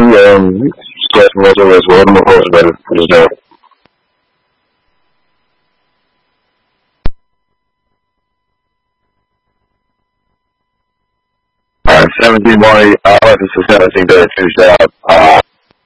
Sketching was one of my posts, but it's dope. 17 morning, I like to 17 day, finish out.